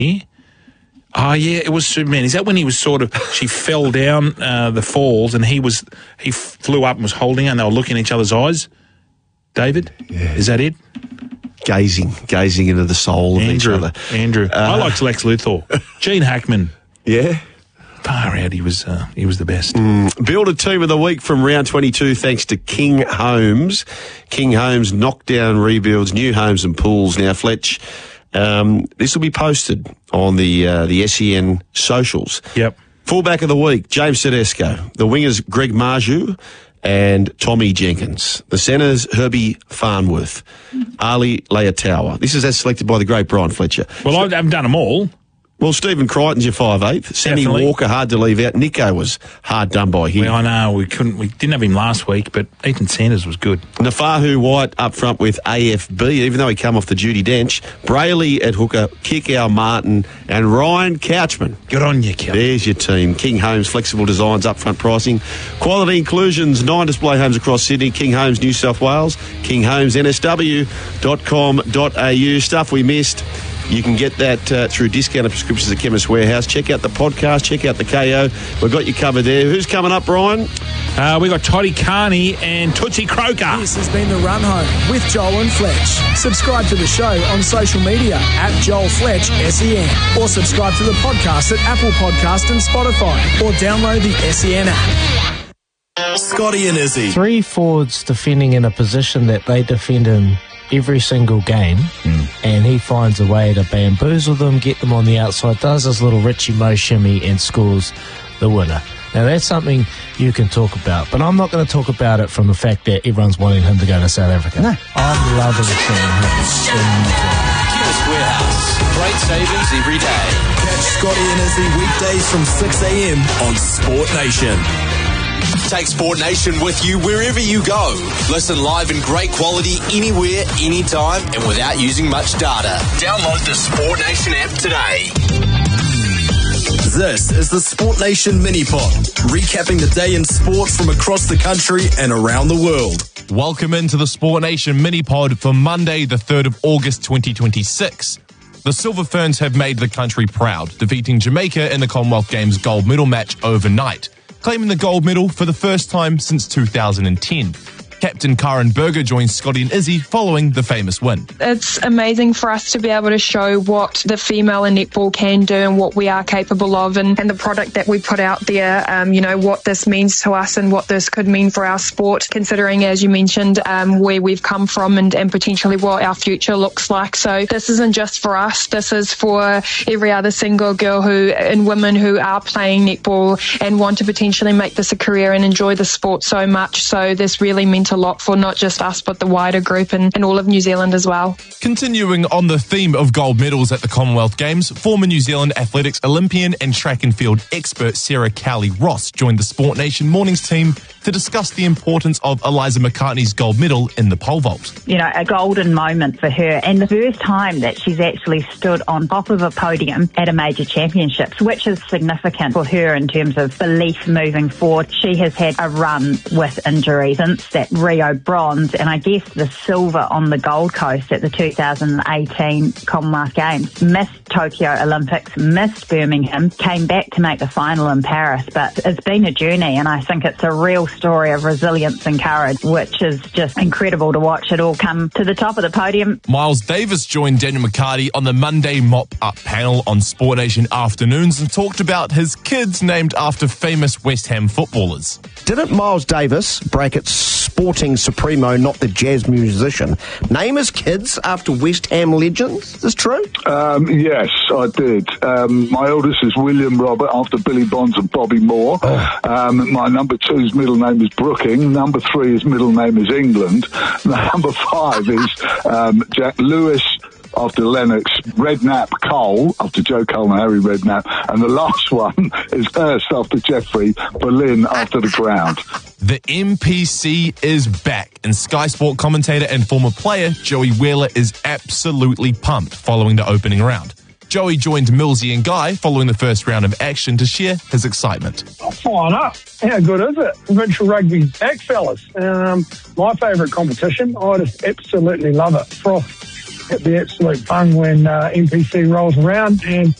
Yeah. Oh, yeah, it was Superman. Is that when he was she fell down the falls and he flew up and was holding her and they were looking in each other's eyes? David? Yeah. Is that it? Gazing into the soul of each other. Andrew. I liked Lex Luthor. Gene Hackman. Yeah. Far out, he was the best. Builder Team of the Week from round 22 thanks to King Homes. King Homes knockdown rebuilds, new homes and pools. Now, Fletch, this will be posted on the SEN socials. Yep. Fullback of the week, James Tedesco. The wingers, Greg Marju and Tommy Jenkins. The centres, Herbie Farnworth, Ali Leotawa. This is as selected by the great Brian Fletcher. Well, I haven't done them all. Well, Stephen Crichton's your 5'8". Sammy Definitely. Walker, hard to leave out. Nico was hard done by him. Well, I know, we didn't have him last week, but Ethan Sanders was good. Nafahu White up front with AFB, even though he came off the duty bench. Brayley at hooker, Kickow Martin, and Ryan Couchman. Good on you, Kel. There's your team. King Homes, flexible designs, upfront pricing. Quality inclusions, 9 display homes across Sydney. King Homes, New South Wales. KingHomesNSW.com.au. Stuff we missed. You can get that through discounted prescriptions at Chemist Warehouse. Check out the podcast. Check out the KO. We've got you covered there. Who's coming up, Brian? We got Toddy Carney and Tootsie Croker. This has been The Run Home with Joel and Fletch. Subscribe to the show on social media at Joel Fletch SEN, or subscribe to the podcast at Apple Podcast and Spotify, or download the SEN app. Scotty and Izzy. 3 forwards defending in a position that they defend in every single game, and he finds a way to bamboozle them, get them on the outside, does his little Richie Mo shimmy and scores the winner. Now that's something you can talk about, but I'm not going to talk about it from the fact that everyone's wanting him to go to South Africa. No. I'm loving seeing him in Chemist Warehouse. Great savings every day. Catch Scotty and Izzy weekdays from 6 a.m. on Sport Nation. Take Sport Nation with you wherever you go. Listen live in great quality anywhere, anytime, and without using much data. Download the Sport Nation app today. This is the Sport Nation Mini-Pod, recapping the day in sport from across the country and around the world. Welcome into the Sport Nation Mini-Pod for Monday, the 3rd of August 2026. The Silver Ferns have made the country proud, defeating Jamaica in the Commonwealth Games gold medal match overnight, claiming the gold medal for the first time since 2010. Captain Karen Berger joins Scotty and Izzy following the famous win. It's amazing for us to be able to show what the female in netball can do and what we are capable of, and the product that we put out there, what this means to us and what this could mean for our sport, considering, as you mentioned, where we've come from and potentially what our future looks like. So this isn't just for us, this is for every other single girl and women who are playing netball and want to potentially make this a career and enjoy the sport so much. So this really meant a lot for not just us but the wider group and all of New Zealand as well. Continuing on the theme of gold medals at the Commonwealth Games, former New Zealand athletics Olympian and track and field expert Sarah Cowley-Ross joined the Sport Nation Mornings team to discuss the importance of Eliza McCartney's gold medal in the pole vault. You know, a golden moment for her, and the first time that she's actually stood on top of a podium at a major championships, which is significant for her in terms of belief moving forward. She has had a run with injuries since that Rio bronze, and I guess the silver on the Gold Coast at the 2018 Commonwealth Games. Missed Tokyo Olympics, missed Birmingham, came back to make the final in Paris, but it's been a journey, and I think it's a real story of resilience and courage, which is just incredible to watch it all come to the top of the podium. Miles Davis joined Daniel McCarty on the Monday mop-up panel on Sport Nation Afternoons and talked about his kids named after famous West Ham footballers. Didn't Miles Davis, brackets sporting supremo, not the jazz musician, name his kids after West Ham legends? Is this true? Yes, I did. My eldest is William Robert, after Billy Bonds and Bobby Moore. My number 2's middle name is Brooking. Number 3, his middle name is England. Number 5 is Jack Lewis, after Lennox, Redknapp Cole, after Joe Cole and Harry Redknapp, and the last one is Hurst, after Jeffrey, Berlin, after the ground. The MPC is back, and Sky Sport commentator and former player Joey Wheeler is absolutely pumped following the opening round. Joey joined Millsy and Guy following the first round of action to share his excitement. Fine up. How good is it? Provincial rugby's back, fellas. My favourite competition. I just absolutely love it. Froth. It'll be absolute fun when NPC rolls around, and